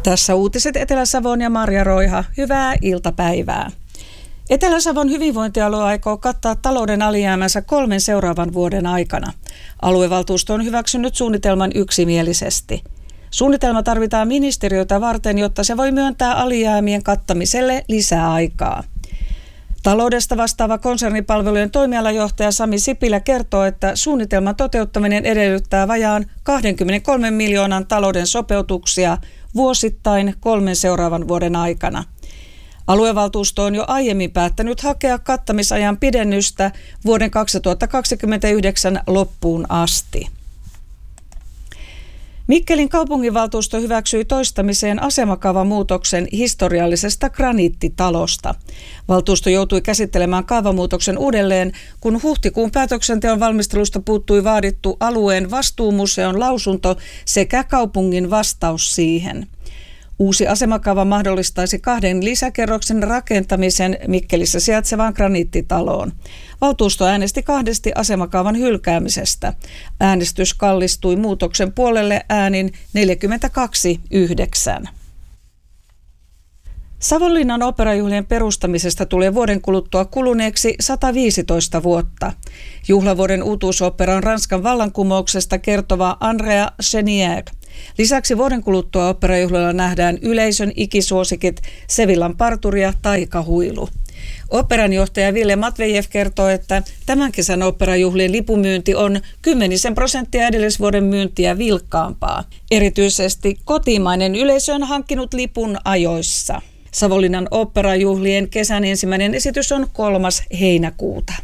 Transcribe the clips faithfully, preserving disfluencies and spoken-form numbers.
Tässä uutiset Etelä-Savon ja Marja Roiha. Hyvää iltapäivää. Etelä-Savon hyvinvointialue aikoo kattaa talouden alijäämänsä kolmen seuraavan vuoden aikana. Aluevaltuusto on hyväksynyt suunnitelman yksimielisesti. Suunnitelma tarvitaan ministeriötä varten, jotta se voi myöntää alijäämien kattamiselle lisää aikaa. Taloudesta vastaava konsernipalvelujen toimialajohtaja Sami Sipilä kertoo, että suunnitelman toteuttaminen edellyttää vajaan kaksikymmentäkolme miljoonan talouden sopeutuksia vuosittain kolmen seuraavan vuoden aikana. Aluevaltuusto on jo aiemmin päättänyt hakea kattamisajan pidennystä vuoden kaksituhattakaksikymmentäyhdeksän loppuun asti. Mikkelin kaupunginvaltuusto hyväksyi toistamiseen asemakaavamuutoksen historiallisesta graniittitalosta. Valtuusto joutui käsittelemään kaavamuutoksen uudelleen, kun huhtikuun päätöksenteon valmistelusta puuttui vaadittu alueen vastuumuseon lausunto sekä kaupungin vastaus siihen. Uusi asemakaava mahdollistaisi kahden lisäkerroksen rakentamisen Mikkelissä sijaitsevaan graniittitaloon. Valtuusto äänesti kahdesti asemakaavan hylkäämisestä. Äänestys kallistui muutoksen puolelle äänin neljäkymmentäkaksi yhdeksän. Savonlinnan oopperajuhlien perustamisesta tulee vuoden kuluttua kuluneeksi sata viisitoista vuotta. Juhlavuoden uutuusooppera on Ranskan vallankumouksesta kertova Andrea Chenier. Lisäksi vuoden kuluttua oopperajuhlilla nähdään yleisön ikisuosikit Sevillan parturi ja taikahuilu. Oopperan johtaja Ville Matvejev kertoo, että tämän kesän oopperajuhlien lipumyynti on kymmenisen prosenttia edellisvuoden myyntiä vilkkaampaa. Erityisesti kotimainen yleisö on hankkinut lipun ajoissa. Savonlinnan oopperajuhlien kesän ensimmäinen esitys on kolmas heinäkuuta.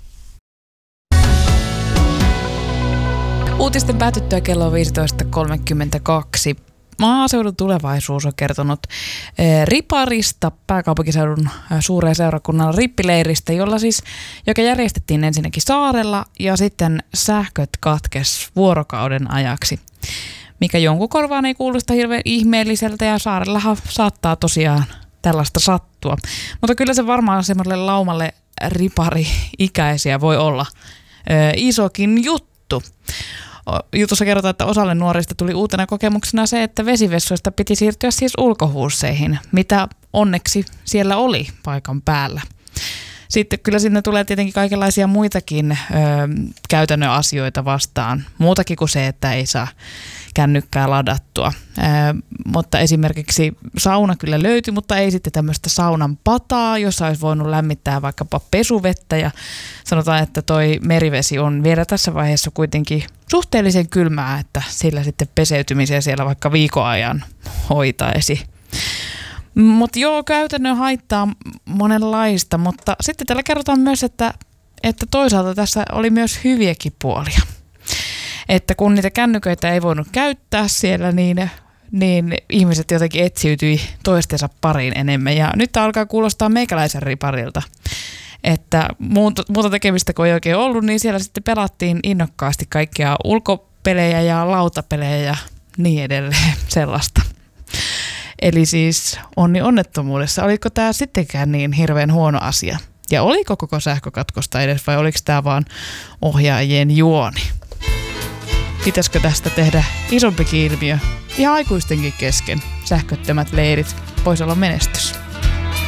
Uutisten päätyttyä kello viisitoista kolmekymmentäkaksi. Maaseudun tulevaisuus on kertonut riparista, pääkaupunkiseudun suuren seurakunnan rippileiristä, jolla siis, joka järjestettiin ensinnäkin saarella ja sitten sähköt katkes vuorokauden ajaksi. Mikä jonkun korvaan ei kuulosta hirveän ihmeelliseltä ja saarellahan saattaa tosiaan tällaista sattua. Mutta kyllä se varmaan semmoiselle laumalle ripari-ikäisiä voi olla ö, isokin juttu. Jutussa kerrotaan, että osalle nuorista tuli uutena kokemuksena se, että vesivessoista piti siirtyä siis ulkohuusseihin, mitä onneksi siellä oli paikan päällä. Sitten kyllä sinne tulee tietenkin kaikenlaisia muitakin ö, käytännön asioita vastaan, muutakin kuin se, että ei saa kännykkää ladattua. Ö, mutta esimerkiksi sauna kyllä löytyi, mutta ei sitten tämmöistä saunan pataa, jossa olisi voinut lämmittää vaikkapa pesuvettä. Ja sanotaan, että toi merivesi on vielä tässä vaiheessa kuitenkin suhteellisen kylmää, että sillä sitten peseytymisiä siellä vaikka viikon ajan hoitaisi. Mutta joo, käytännön haittaa monenlaista, mutta sitten täällä kerrotaan myös, että, että toisaalta tässä oli myös hyviäkin puolia. Että kun niitä kännyköitä ei voinut käyttää siellä, niin, niin ihmiset jotenkin etsiytyi toistensa pariin enemmän. Ja nyt alkaa kuulostaa meikäläisen riparilta, että muuta, muuta tekemistä kun ei oikein ollut, niin siellä sitten pelattiin innokkaasti kaikkia ulkopelejä ja lautapelejä ja niin edelleen sellaista. Eli siis onni onnettomuudessa. Oliko tämä sittenkään niin hirveän huono asia? Ja oliko koko sähkökatkosta edes vai oliko tämä vaan ohjaajien juoni? Pitäisikö tästä tehdä isompikin ilmiö? Ihan aikuistenkin kesken sähköttömät leirit voisi olla menestys.